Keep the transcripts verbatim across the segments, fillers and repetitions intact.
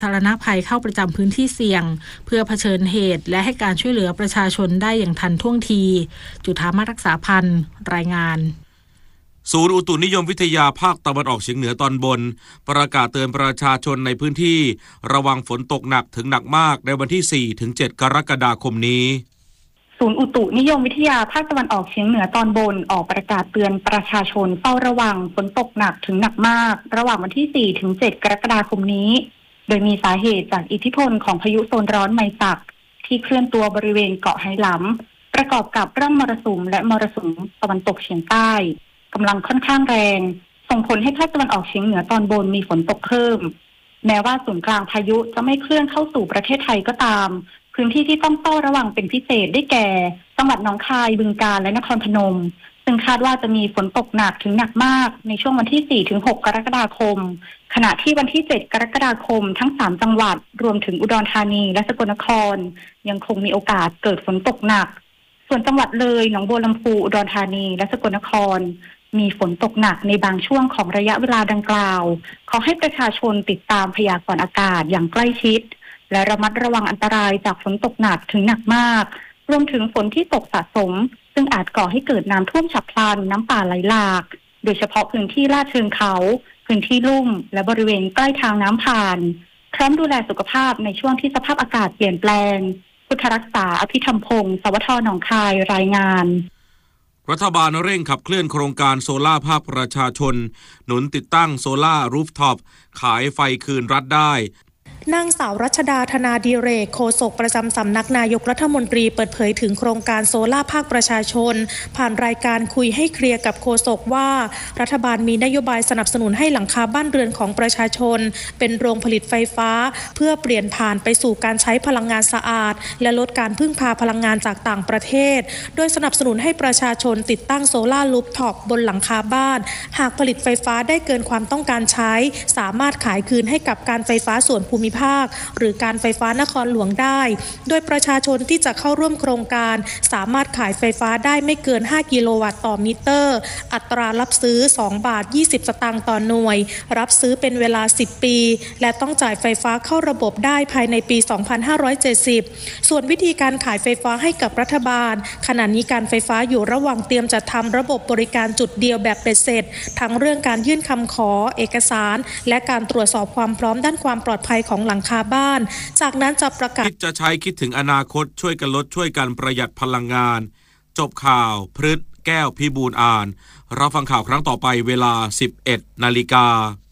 สาธารณภัยเข้าประจำพื้นที่เสี่ยงเพื่อเผชิญเหตุและให้การช่วยเหลือประชาชนได้อย่างทันท่วงทีจุฑามาศรักษาพันธ์รายงานศูนย์อุตุนิยมวิทยาภาคตะวันออกเฉียงเหนือตอนบนประกาศเตือนประชาชนในพื้นที่ระวังฝนตกหนักถึงหนักมากในวันที่ สี่ถึงเจ็ด กรกฎาคมนี้ศูนย์อุตุนิยมวิทยาภาคตะวันออกเฉียงเหนือตอนบนออกประกาศเตือนประชาชนเฝ้าระวังฝนตกหนักถึงหนักมากระหว่างวันที่ สี่ถึงเจ็ด กรกฎาคมนี้โดยมีสาเหตุจากอิทธิพลของพายุโซนร้อนไมซักที่เคลื่อนตัวบริเวณเกาะไหหลำประกอบกับร่องมรสุมและมรสุมตะวันตกเฉียงใต้กำลังค่อนข้างแรงส่งผลให้ภาคตะวันออกเฉียงเหนือตอนบนมีฝนตกเพิ่มแม้ว่าศูนย์กลางพายุจะไม่เคลื่อนเข้าสู่ประเทศไทยก็ตามพื้นที่ที่ต้องเฝ้าระวังเป็นพิเศษได้แก่จังหวัดหนองคายบึงกาฬและนครพนมซึ่งคาดว่าจะมีฝนตกหนักถึงหนักมากในช่วงวันที่ สี่ถึงหก กรกฎาคมขณะที่วันที่ เจ็ด กรกฎาคมทั้งสามจังหวัดรวมถึงอุดรธานีและสกลนครยังคงมีโอกาสเกิดฝนตกหนักส่วนจังหวัดเลยหนองบัวลำพูอุดรธานีและสกลนครมีฝนตกหนักในบางช่วงของระยะเวลาดังกล่าวขอให้ประชาชนติดตามพยากรณ์อากาศอย่างใกล้ชิดและระมัดระวังอันตรายจากฝนตกหนักถึงหนักมากรวมถึงฝนที่ตกสะสมซึ่งอาจก่อให้เกิดน้ำท่วมฉับพลันน้ำป่าไหลหลากโดยเฉพาะพื้นที่ลาดเชิงเขาพื้นที่ลุ่มและบริเวณใกล้ทางน้ำผ่านพร้อมดูแลสุขภาพในช่วงที่สภาพอากาศเปลี่ยนแปลงพุทธรักษาอภิธรรมพงศ์สวทหนองคายรายงานรัฐบาลเร่งขับเคลื่อนโครงการโซล่าภาคประชาชนหนุนติดตั้งโซล่ารูฟท็อปขายไฟคืนรัฐได้นางสาวรัชดาธนาดิเรกโฆษกประจำสำนักนายกรัฐมนตรีเปิดเผยถึงโครงการโซล่าภาคประชาชนผ่านรายการคุยให้เคลียร์กับโฆษกว่ารัฐบาลมีนโยบายสนับสนุนให้หลังคาบ้านเรือนของประชาชนเป็นโรงผลิตไฟฟ้าเพื่อเปลี่ยนผ่านไปสู่การใช้พลังงานสะอาดและลดการพึ่งพาพลังงานจากต่างประเทศโดยสนับสนุนให้ประชาชนติดตั้งโซล่ารูฟท็อปบนหลังคาบ้านหากผลิตไฟฟ้าได้เกินความต้องการใช้สามารถขายคืนให้กับการไฟฟ้าส่วนภูมิภาคหรือการไฟฟ้านครหลวงได้โดยประชาชนที่จะเข้าร่วมโครงการสามารถขายไฟฟ้าได้ไม่เกินห้ากิโลวัตต์ต่อมิเตอร์อัตรารับซื้อสองบาทยี่สิบสตางค์ต่อหน่วยรับซื้อเป็นเวลาสิบปีและต้องจ่ายไฟฟ้าเข้าระบบได้ภายในปีสองพันห้าร้อยเจ็ดสิบส่วนวิธีการขายไฟฟ้าให้กับรัฐบาลขณะนี้การไฟฟ้าอยู่ระหว่างเตรียมจัดทำระบบบริการจุดเดียวแบบเป็ดเสร็จทั้งเรื่องการยื่นคำขอเอกสารและการตรวจสอบความพร้อมด้านความปลอดภัยของหลังคาบ้านจากนั้นจะประกาศคิดจะใช้คิดถึงอนาคตช่วยกันลดช่วยกันประหยัดพลังงานจบข่าวพฤษแก้วพิบูลอ่านรับฟังข่าวครั้งต่อไปเวลา สิบเอ็ดนาฬิกา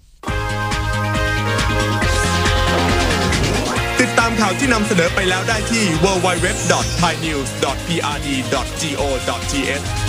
ติดตามข่าวที่นำเสนอไปแล้วได้ที่ ดับเบิลยู ดับเบิลยู ดับเบิลยู ดอท ไทยนิวส์ ดอท พี อาร์ ดี ดอท จี โอ ดอท ที เอช